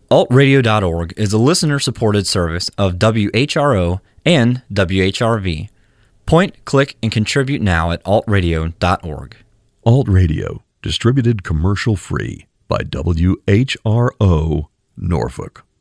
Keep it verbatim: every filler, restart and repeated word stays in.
alt radio dot org is a listener-supported service of W H R O and W H R V. Point, click, and contribute now at alt radio dot org. Alt Radio, distributed commercial-free by W H R O Norfolk.